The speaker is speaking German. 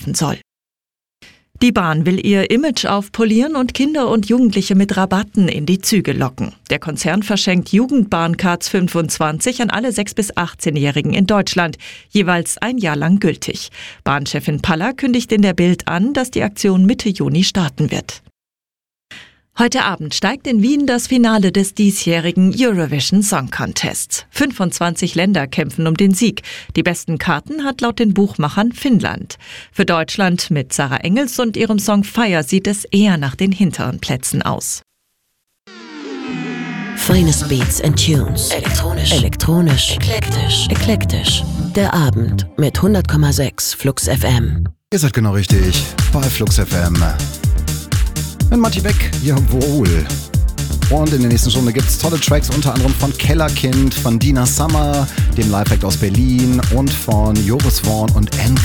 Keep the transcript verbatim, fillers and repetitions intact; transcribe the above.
schaffen soll. Die Bahn will ihr Image aufpolieren und Kinder und Jugendliche mit Rabatten in die Züge locken. Der Konzern verschenkt Jugendbahncards fünfundzwanzig an alle sechs- bis achtzehnjährigen in Deutschland, jeweils ein Jahr lang gültig. Bahnchefin Paller kündigt in der Bild an, dass die Aktion Mitte Juni starten wird. Heute Abend steigt in Wien das Finale des diesjährigen Eurovision Song Contests. fünfundzwanzig Länder kämpfen um den Sieg. Die besten Karten hat laut den Buchmachern Finnland. Für Deutschland mit Sarah Engels und ihrem Song Fire sieht es eher nach den hinteren Plätzen aus. Finest Beats and Tunes. Elektronisch. Elektronisch. Eklektisch. Eklektisch. Der Abend mit hundert Komma sechs Flux F M. Ihr seid genau richtig bei Flux F M. Mit Matti Beck, jawohl. Und in der nächsten Stunde gibt's tolle Tracks, unter anderem von Kellerkind, von Dina Summer, dem Live-Act aus Berlin und von Joris Vorn und N.